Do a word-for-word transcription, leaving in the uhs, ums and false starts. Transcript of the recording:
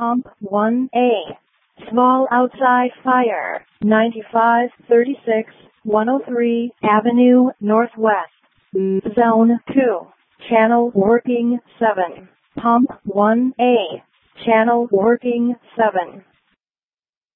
Pump one A. Small outside fire. ninety-five thirty-six one oh three Avenue Northwest. Zone two. Channel working seven. Pump one A. Channel working seven.